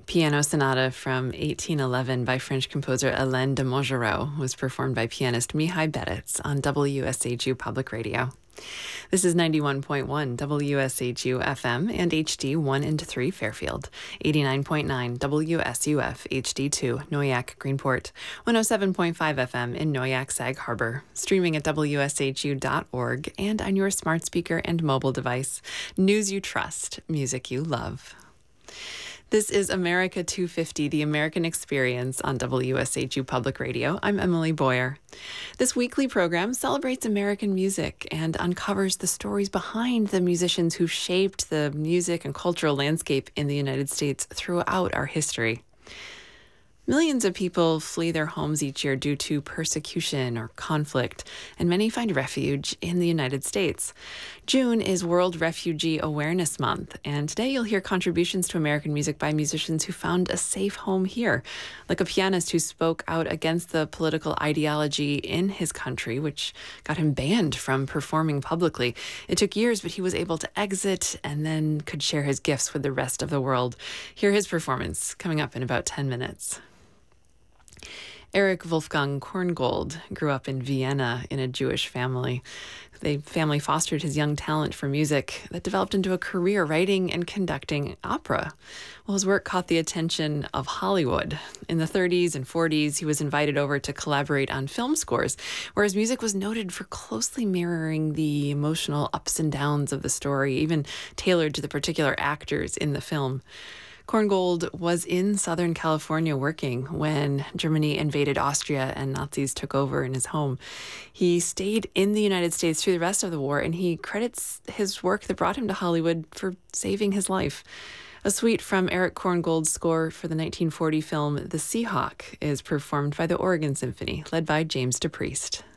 Piano Sonata from 1811 by French composer Hélène de Montgeroux was performed by pianist Mihai Beretz on WSHU Public Radio. This is 91.1 WSHU FM and HD 1 and 3 Fairfield, 89.9 WSUF HD2 Noyak Greenport, 107.5 FM in Noyak Sag Harbor, streaming at WSHU.org and on your smart speaker and mobile device. News you trust, music you love. This is America 250, the American Experience on WSHU Public Radio. I'm Emily Boyer. This weekly program celebrates American music and uncovers the stories behind the musicians who shaped the music and cultural landscape in the United States throughout our history. Millions of people flee their homes each year due to persecution or conflict, and many find refuge in the United States. June is World Refugee Awareness Month, and today you'll hear contributions to American music by musicians who found a safe home here, like a pianist who spoke out against the political ideology in his country, which got him banned from performing publicly. It took years, but he was able to exit and then could share his gifts with the rest of the world. Hear his performance coming up in about 10 minutes. Erich Wolfgang Korngold grew up in Vienna in a Jewish family. The family fostered his young talent for music that developed into a career writing and conducting opera. Well, his work caught the attention of Hollywood. In the 30s and 40s, he was invited over to collaborate on film scores, where his music was noted for closely mirroring the emotional ups and downs of the story, even tailored to the particular actors in the film. Korngold was in Southern California working when Germany invaded Austria and Nazis took over in his home. He stayed in the United States through the rest of the war, and he credits his work that brought him to Hollywood for saving his life. A suite from Erich Korngold's score for the 1940 film The Seahawk is performed by the Oregon Symphony, led by James DePriest.